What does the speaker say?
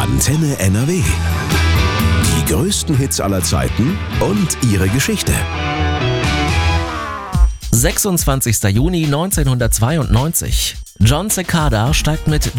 Antenne NRW. Die größten Hits aller Zeiten und ihre Geschichte. 26. Juni 1992. Jon Secada steigt mit